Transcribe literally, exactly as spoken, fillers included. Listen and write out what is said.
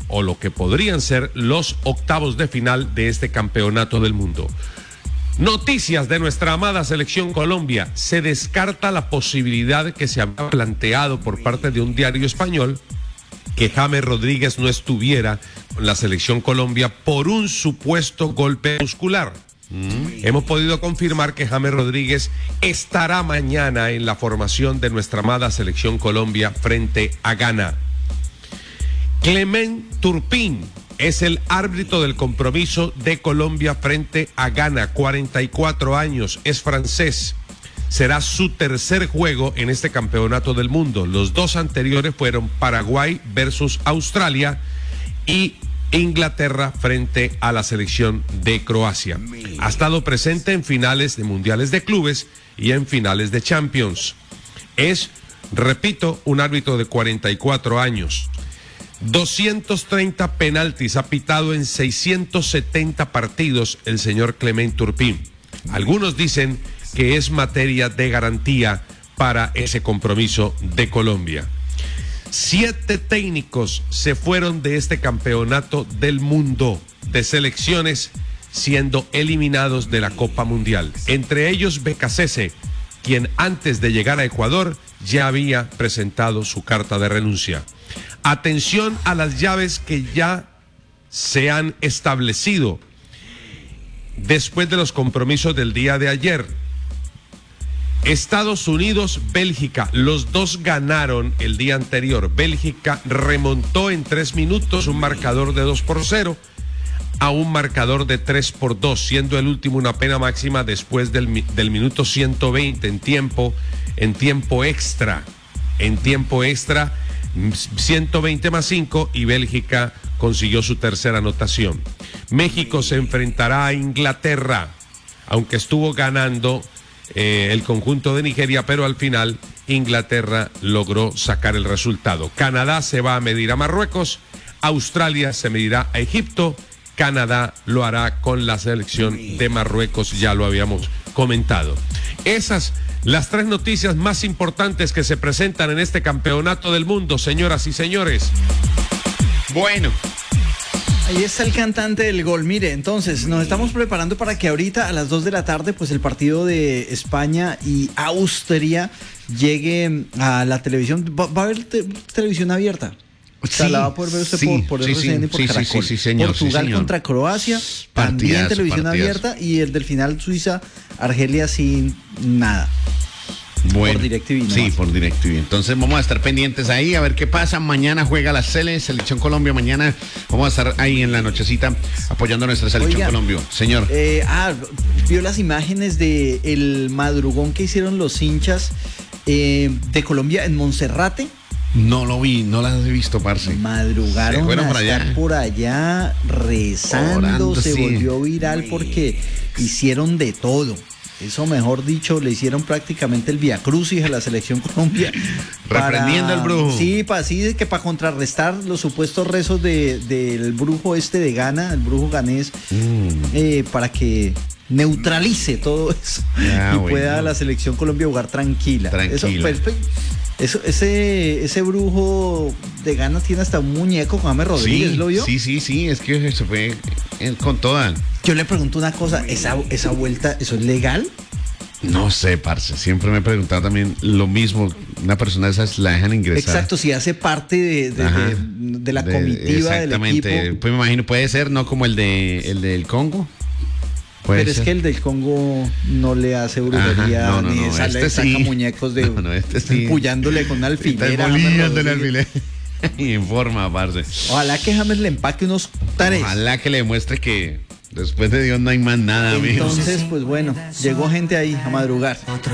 o lo que podrían ser los octavos de final de este campeonato del mundo. Noticias de nuestra amada selección Colombia. Se descarta la posibilidad que se había planteado por parte de un diario español que James Rodríguez no estuviera con la selección Colombia por un supuesto golpe muscular. Mm. Hemos podido confirmar que James Rodríguez estará mañana en la formación de nuestra amada selección Colombia frente a Ghana. Clement Turpin es el árbitro del compromiso de Colombia frente a Ghana, cuarenta y cuatro años, es francés. Será su tercer juego en este campeonato del mundo. Los dos anteriores fueron Paraguay versus Australia y Inglaterra frente a la selección de Croacia. Ha estado presente en finales de mundiales de clubes y en finales de Champions. Es, repito, un árbitro de cuarenta y cuatro años. doscientos treinta penaltis ha pitado en seiscientos setenta partidos el señor Clement Turpin. Algunos dicen que es materia de garantía para ese compromiso de Colombia. Siete técnicos se fueron de este campeonato del mundo de selecciones siendo eliminados de la Copa Mundial. Entre ellos Becasese, quien antes de llegar a Ecuador ya había presentado su carta de renuncia. Atención a las llaves que ya se han establecido después de los compromisos del día de ayer. Estados Unidos, Bélgica, los dos ganaron el día anterior. Bélgica remontó en tres minutos un marcador de dos por cero a un marcador de tres por dos, siendo el último una pena máxima después del, del minuto ciento veinte en tiempo, en tiempo extra. En tiempo extra, ciento veinte más cinco y Bélgica consiguió su tercera anotación. México se enfrentará a Inglaterra, aunque estuvo ganando Eh, el conjunto de Nigeria, pero al final Inglaterra logró sacar el resultado. Canadá se va a medir a Marruecos, Australia se medirá a Egipto, Canadá lo hará con la selección de Marruecos, ya lo habíamos comentado. Esas las tres noticias más importantes que se presentan en este campeonato del mundo, señoras y señores. Bueno, ahí está el cantante del gol. Mire, entonces nos estamos preparando para que ahorita a las dos de la tarde pues el partido de España y Austria llegue a la televisión. ¿Va, va a haber te, televisión abierta? O sea, sí, la va a poder ver usted sí, por, por sí, R C N y por sí, Caracol. sí, sí, sí, señor, Portugal sí, señor. contra Croacia, Partidazo, también televisión partidazo. abierta, y el del final Suiza, Argelia sin nada. Bueno, por DirecTV nomás. sí, por DirecTV. Entonces vamos a estar pendientes ahí a ver qué pasa. Mañana juega la Sele, Selección Colombia. Mañana vamos a estar ahí en la nochecita apoyando a nuestra Selección Oiga, Colombia. Señor. Eh, ah, vio las imágenes de el madrugón que hicieron los hinchas eh, de Colombia en Monserrate. No lo vi, no las he visto, parce. Madrugaron Se fueron a por allá. estar por allá rezando. Orando, se sí. volvió viral porque hicieron de todo. Eso, mejor dicho, le hicieron prácticamente el viacrucis a la selección Colombia. Reprendiendo al brujo. Sí, para así que para contrarrestar los supuestos rezos de, del brujo este de Ghana, el brujo ganés, mm. eh, para que neutralice todo eso ah, y bueno. pueda la selección Colombia jugar tranquila. Tranquila. Eso, pues, pues, Eso, ese, ese brujo de Ghana tiene hasta un muñeco con James Rodríguez, sí, ¿lo vio? Sí, sí, sí, es que se fue con toda. Yo le pregunto una cosa, ¿esa, esa vuelta, eso es legal? No sé, parce, siempre me he preguntado también lo mismo. Una persona de esas la dejan ingresar. Exacto, si hace parte de, de, de, de la comitiva de, del equipo. Pues me imagino, puede ser, ¿no? Como el de el del Congo. Pero ser. Es que el del Congo no le hace brujería. Ajá, no, no, ni no, sale, este saca sí. muñecos de no, no, este sí. empullándole con una alfilera. Bolillas de alfilera. Y en forma, parce. Ojalá que James le empaque unos tares. Ojalá que le demuestre que después de Dios no hay más nada, amigos. Entonces, pues bueno, llegó gente ahí a madrugar.